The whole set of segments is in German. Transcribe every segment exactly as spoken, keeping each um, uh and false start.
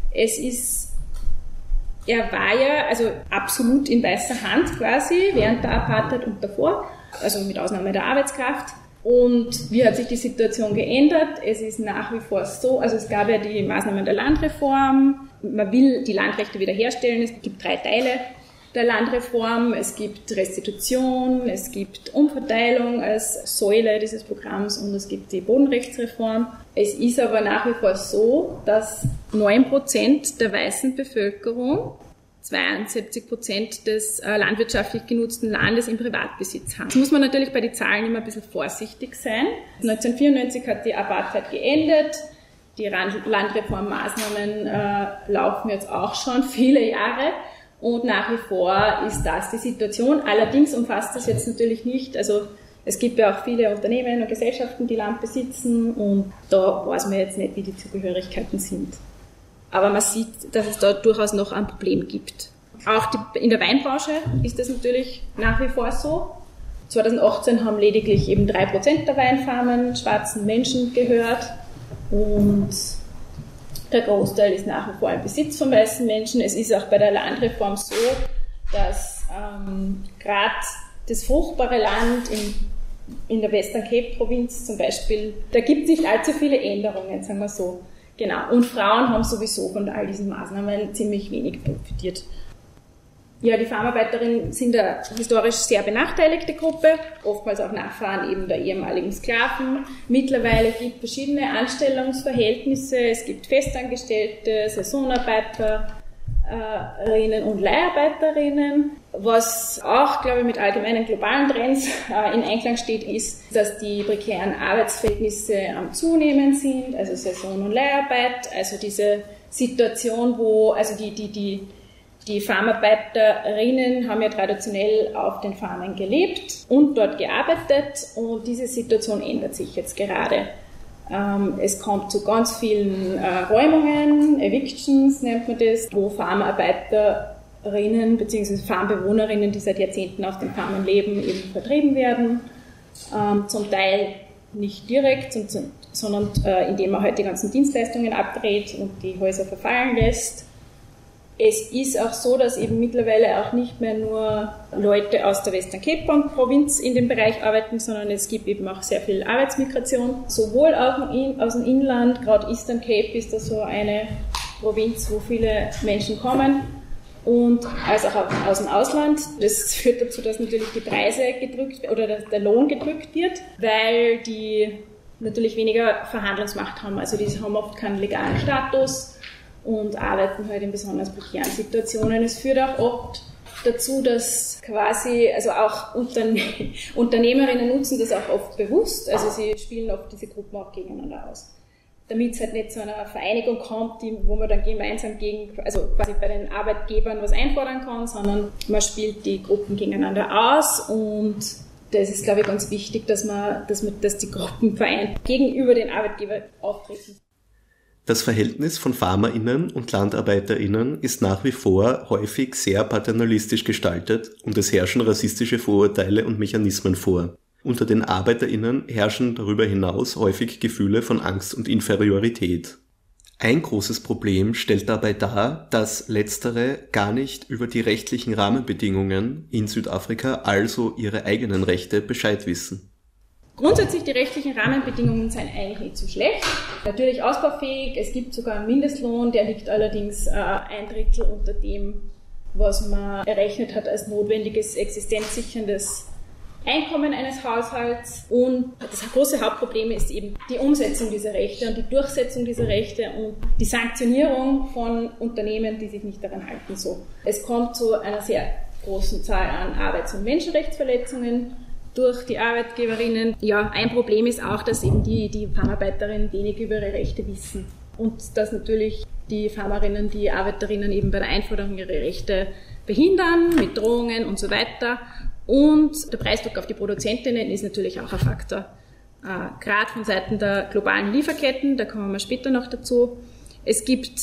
Es ist, er war ja also absolut in weißer Hand quasi während der Apartheid und davor, also mit Ausnahme der Arbeitskraft. Und wie hat sich die Situation geändert? Es ist nach wie vor so, also es gab ja die Maßnahmen der Landreform, man will die Landrechte wiederherstellen, es gibt drei Teile der Landreform, es gibt Restitution, es gibt Umverteilung als Säule dieses Programms und es gibt die Bodenrechtsreform. Es ist aber nach wie vor so, dass neun Prozent der weißen Bevölkerung zweiundsiebzig Prozent des äh, landwirtschaftlich genutzten Landes im Privatbesitz haben. Jetzt muss man natürlich bei den Zahlen immer ein bisschen vorsichtig sein. neunzehnhundertvierundneunzig hat die Apartheid geendet. Die Landreformmaßnahmen äh, laufen jetzt auch schon viele Jahre. Und nach wie vor ist das die Situation. Allerdings umfasst das jetzt natürlich nicht, also es gibt ja auch viele Unternehmen und Gesellschaften, die Land besitzen und da weiß man jetzt nicht, wie die Zugehörigkeiten sind. Aber man sieht, dass es da durchaus noch ein Problem gibt. Auch die, in der Weinbranche ist das natürlich nach wie vor so. zweitausendachtzehn haben lediglich eben drei Prozent der Weinfarmen schwarzen Menschen gehört und der Großteil ist nach wie vor im Besitz von weißen Menschen. Es ist auch bei der Landreform so, dass ähm, gerade das fruchtbare Land in, in der Western Cape-Provinz zum Beispiel, da gibt es nicht allzu viele Änderungen, sagen wir so. Genau. Und Frauen haben sowieso von all diesen Maßnahmen ziemlich wenig profitiert. Ja, die Farmarbeiterinnen sind eine historisch sehr benachteiligte Gruppe, oftmals auch Nachfahren eben der ehemaligen Sklaven. Mittlerweile gibt es verschiedene Anstellungsverhältnisse. Es gibt Festangestellte, Saisonarbeiterinnen und Leiharbeiterinnen. Was auch, glaube ich, mit allgemeinen globalen Trends in Einklang steht, ist, dass die prekären Arbeitsverhältnisse am Zunehmen sind, also Saison- und Leiharbeit, also diese Situation, wo also die, die, die Die Farmarbeiterinnen haben ja traditionell auf den Farmen gelebt und dort gearbeitet und diese Situation ändert sich jetzt gerade. Es kommt zu ganz vielen Räumungen, Evictions nennt man das, wo Farmarbeiterinnen bzw. Farmbewohnerinnen, die seit Jahrzehnten auf den Farmen leben, eben vertrieben werden. Zum Teil nicht direkt, sondern indem man halt die ganzen Dienstleistungen abdreht und die Häuser verfallen lässt. Es ist auch so, dass eben mittlerweile auch nicht mehr nur Leute aus der Western Cape-Provinz in dem Bereich arbeiten, sondern es gibt eben auch sehr viel Arbeitsmigration, sowohl aus dem Inland, gerade Eastern Cape ist da so eine Provinz, wo viele Menschen kommen, und als auch aus dem Ausland. Das führt dazu, dass natürlich die Preise gedrückt oder der Lohn gedrückt wird, weil die natürlich weniger Verhandlungsmacht haben. Also die haben oft keinen legalen Status und arbeiten halt in besonders prekären Situationen. Es führt auch oft dazu, dass quasi, also auch Unterne- Unternehmerinnen nutzen das auch oft bewusst, also sie spielen oft diese Gruppen auch gegeneinander aus, damit es halt nicht zu einer Vereinigung kommt, die, wo man dann gemeinsam gegen, also quasi bei den Arbeitgebern was einfordern kann, sondern man spielt die Gruppen gegeneinander aus und das ist, glaube ich, ganz wichtig, dass man, dass man, dass die Gruppen vereint gegenüber den Arbeitgebern auftreten. Das Verhältnis von FarmerInnen und LandarbeiterInnen ist nach wie vor häufig sehr paternalistisch gestaltet und es herrschen rassistische Vorurteile und Mechanismen vor. Unter den ArbeiterInnen herrschen darüber hinaus häufig Gefühle von Angst und Inferiorität. Ein großes Problem stellt dabei dar, dass Letztere gar nicht über die rechtlichen Rahmenbedingungen in Südafrika, also ihre eigenen Rechte, Bescheid wissen. Grundsätzlich die rechtlichen Rahmenbedingungen sind eigentlich nicht so schlecht. Natürlich ausbaufähig, es gibt sogar einen Mindestlohn, der liegt allerdings äh, ein Drittel unter dem, was man errechnet hat als notwendiges existenzsicherndes Einkommen eines Haushalts. Und das große Hauptproblem ist eben die Umsetzung dieser Rechte und die Durchsetzung dieser Rechte und die Sanktionierung von Unternehmen, die sich nicht daran halten. So. Es kommt zu einer sehr großen Zahl an Arbeits- und Menschenrechtsverletzungen durch die Arbeitgeberinnen. Ja, ein Problem ist auch, dass eben die, die Farmarbeiterinnen wenig über ihre Rechte wissen und dass natürlich die Farmerinnen, die Arbeiterinnen eben bei der Einforderung ihrer Rechte behindern, mit Drohungen und so weiter. Und der Preisdruck auf die Produzentinnen ist natürlich auch ein Faktor. Äh, gerade von Seiten der globalen Lieferketten, da kommen wir später noch dazu. Es gibt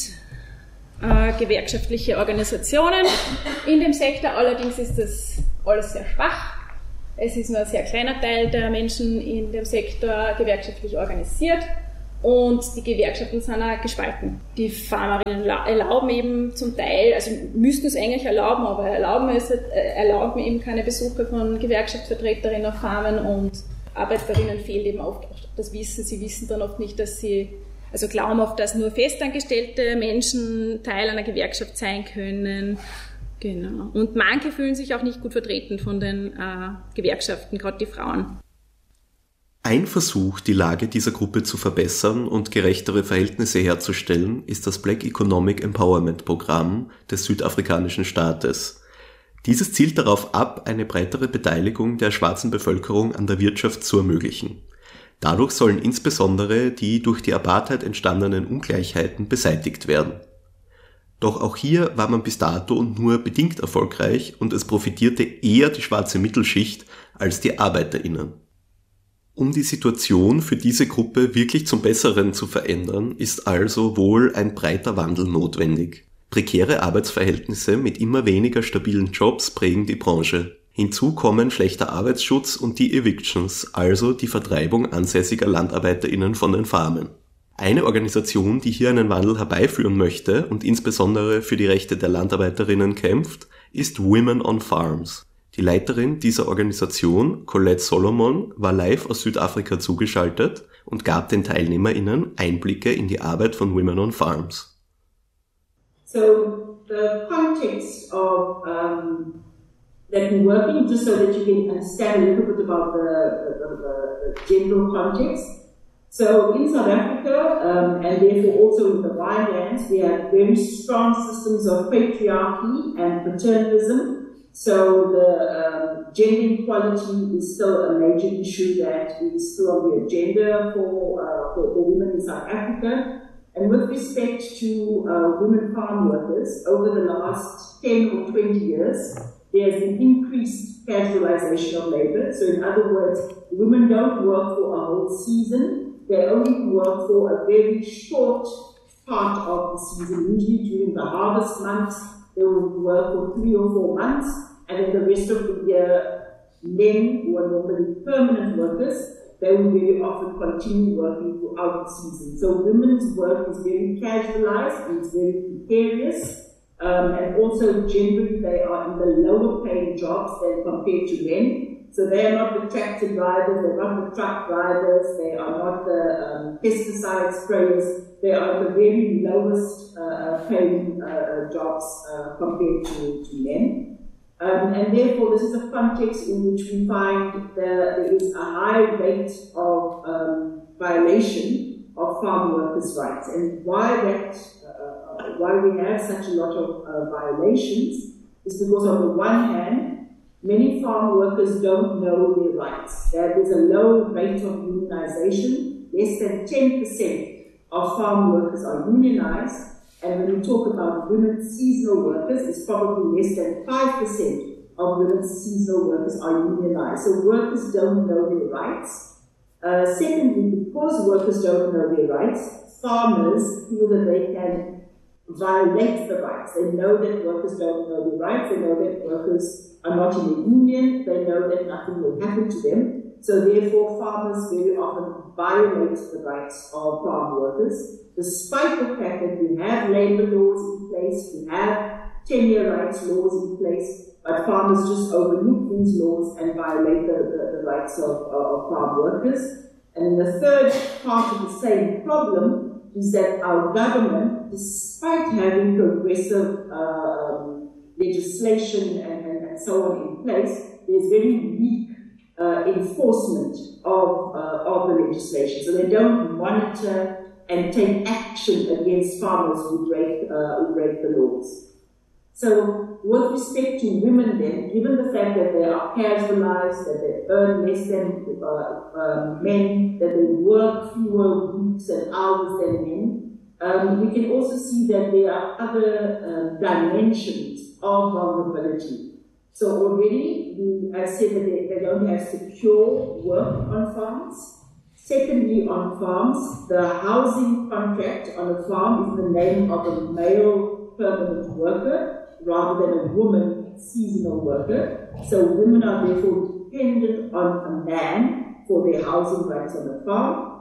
äh, gewerkschaftliche Organisationen in dem Sektor, allerdings ist das alles sehr schwach. Es ist nur ein sehr kleiner Teil der Menschen in dem Sektor gewerkschaftlich organisiert Und die Gewerkschaften sind auch gespalten. Die Farmerinnen erlauben eben zum Teil, also müssten es eigentlich erlauben, aber erlauben, es, erlauben eben keine Besuche von Gewerkschaftsvertreterinnen auf Farmen, und Arbeiterinnen fehlt eben auch das Wissen. Sie wissen dann oft nicht, dass sie, also glauben oft, dass nur festangestellte Menschen Teil einer Gewerkschaft sein können. Genau. Und manche fühlen sich auch nicht gut vertreten von den äh, Gewerkschaften, gerade die Frauen. Ein Versuch, die Lage dieser Gruppe zu verbessern und gerechtere Verhältnisse herzustellen, ist das Black Economic Empowerment Programm des südafrikanischen Staates. Dieses zielt darauf ab, eine breitere Beteiligung der schwarzen Bevölkerung an der Wirtschaft zu ermöglichen. Dadurch sollen insbesondere die durch die Apartheid entstandenen Ungleichheiten beseitigt werden. Doch auch hier war man bis dato nur bedingt erfolgreich und es profitierte eher die schwarze Mittelschicht als die ArbeiterInnen. Um die Situation für diese Gruppe wirklich zum Besseren zu verändern, ist also wohl ein breiter Wandel notwendig. Prekäre Arbeitsverhältnisse mit immer weniger stabilen Jobs prägen die Branche. Hinzu kommen schlechter Arbeitsschutz und die Evictions, also die Vertreibung ansässiger LandarbeiterInnen von den Farmen. Eine Organisation, die hier einen Wandel herbeiführen möchte und insbesondere für die Rechte der Landarbeiterinnen kämpft, ist Women on Farms. Die Leiterin dieser Organisation, Colette Solomon, war live aus Südafrika zugeschaltet und gab den TeilnehmerInnen Einblicke in die Arbeit von Women on Farms. So, the context of um, that we're working, just so that you can understand a little bit about the, the, the, the general context. So, in South Africa, um, and therefore also in the Winelands, we have very strong systems of patriarchy and paternalism. So the um, gender equality is still a major issue that is still on the agenda for, uh, for, for women in South Africa. And with respect to uh, women farm workers, over the last ten or twenty years, there has been increased casualization of labor. So in other words, women don't work for a whole season, they only work for a very short part of the season, usually during the harvest months. They will work for three or four months, and then the rest of the year, men who are normally permanent workers, they will very often continue working throughout the season. So women's work is very casualized, and it's very precarious, um, and also generally they are in the lower paying jobs than compared to men. So they are not the tractor drivers, they're not the truck drivers, they are not the um, pesticide sprayers. They are the very lowest uh, paying uh, jobs uh, compared to, to men. Um, and therefore, this is a context in which we find that there is a high rate of um, violation of farm workers' rights. And why that, uh, why we have such a lot of uh, violations is because on the one hand, many farm workers don't know their rights. There is a low rate of unionization, less than ten percent of farm workers are unionized, and when we talk about women seasonal workers, it's probably less than five percent of women seasonal workers are unionized. So workers don't know their rights. Uh, secondly, because workers don't know their rights, farmers feel that they can violate the rights. They know that workers don't know their rights, they know that workers are not in a union, they know that nothing will happen to them. So therefore, farmers very often violate the rights of farm workers, despite the fact that we have labor laws in place, we have tenure rights laws in place, but farmers just overlook these laws and violate the, the, the rights of, of farm workers. And the third part of the same problem is that our government, despite having progressive uh, um, legislation and, and, and so on in place, there's very weak Uh, enforcement of, uh, of the legislation. So they don't monitor and take action against farmers who break, uh, who break the laws. So with respect to women then, given the fact that they are casualized, that they earn less than uh, um, men, that they work fewer weeks and hours than men, um, we can also see that there are other uh, dimensions of vulnerability. So already, we have said that they, they don't have secure work on farms. Secondly, on farms, the housing contract on a farm is the name of a male permanent worker rather than a woman seasonal worker. So women are therefore dependent on a man for their housing rights on the farm.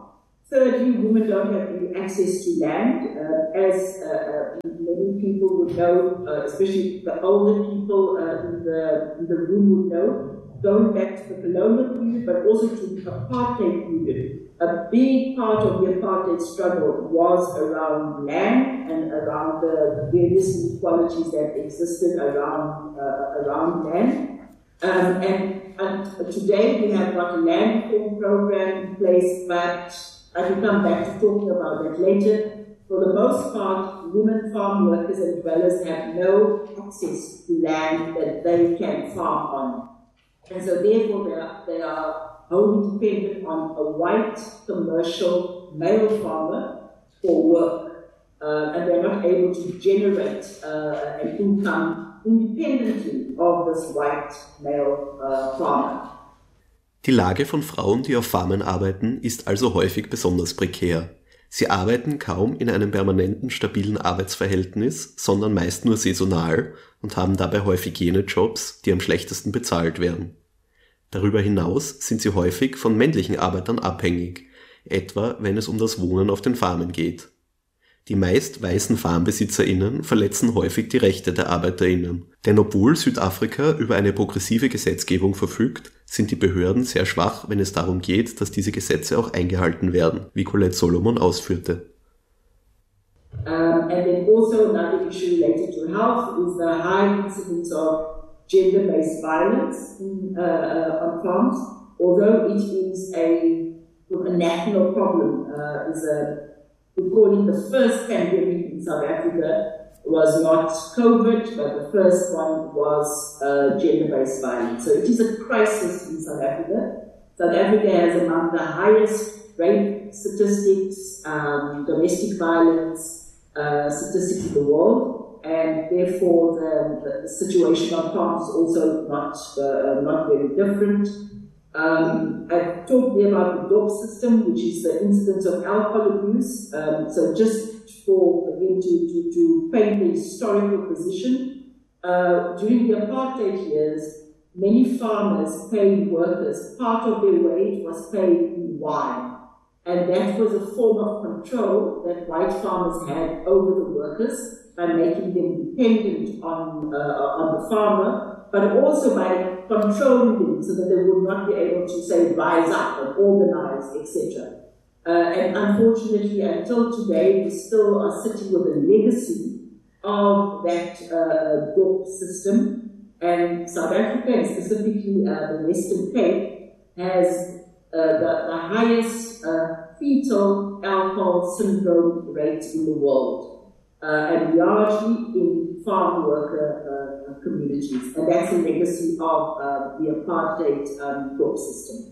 Thirdly, women don't have any access to land. Uh, as uh, uh, many people would know, uh, especially the older people uh, in, the, in the room would know, going back to the colonial period, but also to the apartheid period, a big part of the apartheid struggle was around land and around the various inequalities that existed around, uh, around land. Um, and, and today we have got a land reform program in place, but I will come back to talking about that later. For the most part, women farm workers and dwellers have no access to land that they can farm on. And so therefore they are, they are wholly dependent on a white commercial male farmer for work. Uh, and they're not able to generate uh, an income independently of this white male uh, farmer. Die Lage von Frauen, die auf Farmen arbeiten, ist also häufig besonders prekär. Sie arbeiten kaum in einem permanenten, stabilen Arbeitsverhältnis, sondern meist nur saisonal und haben dabei häufig jene Jobs, die am schlechtesten bezahlt werden. Darüber hinaus sind sie häufig von männlichen Arbeitern abhängig, etwa wenn es um das Wohnen auf den Farmen geht. Die meist weißen FarmbesitzerInnen verletzen häufig die Rechte der ArbeiterInnen. Denn obwohl Südafrika über eine progressive Gesetzgebung verfügt, sind die Behörden sehr schwach, wenn es darum geht, dass diese Gesetze auch eingehalten werden, wie Colette Solomon ausführte. Um, and then also another issue related to health is the high incidence of gender-based violence in, uh, uh, on farms, although it is a, a national problem, uh, is a We call it the first pandemic in South Africa was not COVID, but the first one was uh, gender-based violence. So it is a crisis in South Africa. South Africa has among the highest rape statistics, um, domestic violence uh, statistics in the world, and therefore the, the situation on farms is also not, uh, not very different. Um, I've talked there about the D O P system, which is the incidence of alcohol abuse. Um, so just for, again, to, to, to paint the historical position, uh, during the apartheid years, many farmers paid workers, part of their wage was paid in wine. And that was a form of control that white farmers had over the workers by making them dependent on, uh, on the farmer, but also by controlling them so that they would not be able to, say, rise up and organize, et cetera. Uh, and unfortunately, until today, we still are sitting with a legacy of that uh, D O P system. And South Africa, and specifically uh, the Western Cape, has uh, the, the highest uh, fetal alcohol syndrome rate in the world, uh, and largely in farm worker uh, communities. And that's a legacy of uh, the apartheid um, D O P system.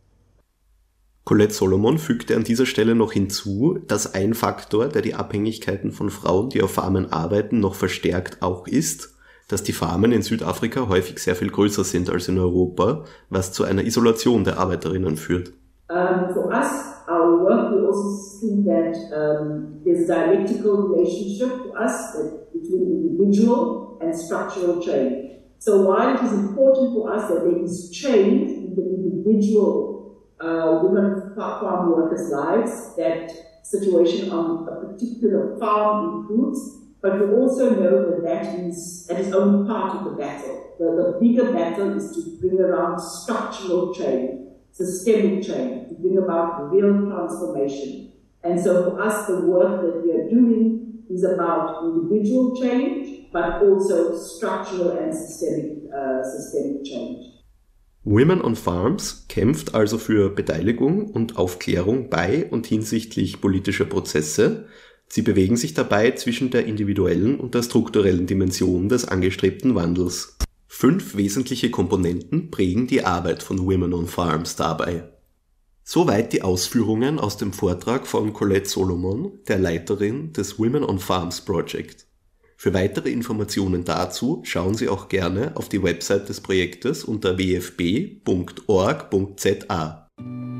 Colette Solomon fügte an dieser Stelle noch hinzu, dass ein Faktor, der die Abhängigkeiten von Frauen, die auf Farmen arbeiten, noch verstärkt auch ist, dass die Farmen in Südafrika häufig sehr viel größer sind als in Europa, was zu einer Isolation der Arbeiterinnen führt. Um, for us, our work, we also think that um, there's a dialectical relationship to us that between individual and structural change. So while it is important for us that there is change in the individual uh, women farm workers' lives, that situation on a particular farm improves, but we also know that that is, that is only part of the battle. The, the bigger battle is to bring around structural change, systemic change, to bring about real transformation. And so for us, the work that we are doing is about individual change, but also structural and systemic, uh, systemic change. Women on Farms kämpft also für Beteiligung und Aufklärung bei und hinsichtlich politischer Prozesse. Sie bewegen sich dabei zwischen der individuellen und der strukturellen Dimension des angestrebten Wandels. Fünf wesentliche Komponenten prägen die Arbeit von Women on Farms dabei. Soweit die Ausführungen aus dem Vortrag von Colette Solomon, der Leiterin des Women on Farms Project. Für weitere Informationen dazu schauen Sie auch gerne auf die Website des Projektes unter w f b punkt org punkt z a.